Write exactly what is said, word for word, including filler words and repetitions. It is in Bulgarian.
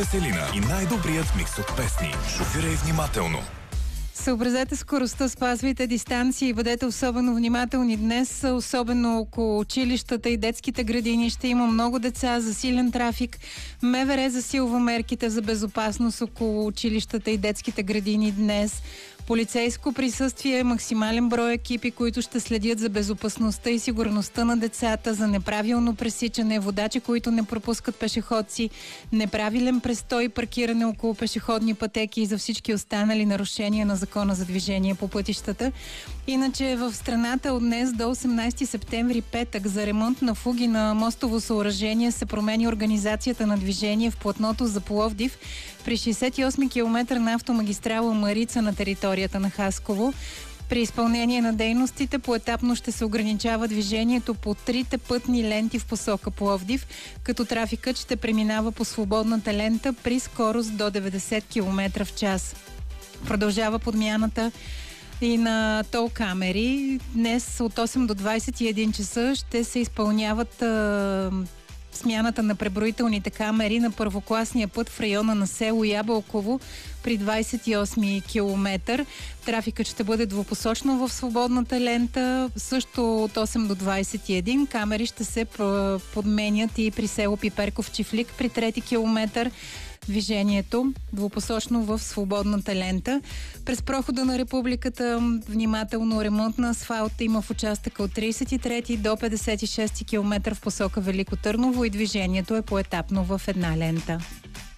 Веселина и най-добрият микс от песни. Шофирай внимателно. Съобразете скоростта, спазвайте дистанции и бъдете особено внимателни днес, особено около училищата и детските градини. Ще има много деца, засилен трафик. МВР засилва мерките за безопасност около училищата и детските градини днес. Полицейско присъствие, максимален брой екипи, които ще следят за безопасността и сигурността на децата, за неправилно пресичане, водачи, които не пропускат пешеходци, неправилен престой, паркиране около пешеходни пътеки и за всички останали нарушения на закона за движение по пътищата. Иначе в страната от днес до осемнайсети септември, петък, за ремонт на фуги на мостово съоръжение се промени организацията на движение в платното за Пловдив при шейсет и осми километър на автомагистрала Марица на територията на Хасково. При изпълнение на дейностите поетапно ще се ограничава движението по трите пътни ленти в посока Пловдив, като трафикът ще преминава по свободната лента при скорост до деветдесет километра в час. Продължава подмяната и на тол камери. Днес от осем до двайсет и един часа ще се изпълняват а, смяната на преброителните камери на първокласния път в района на село Ябълково при двайсет и осми километър. Трафикът ще бъде двупосочно в свободната лента. Също от осем до двайсет и един камери ще се подменят и при село Пиперков Чифлик при трети километър. Движението двупосочно в свободната лента. През прохода на републиката внимателно ремонт на асфалта има в участъка от трийсет и трети до петдесет и шести километър в посока Велико Търново и движението е поетапно в една лента.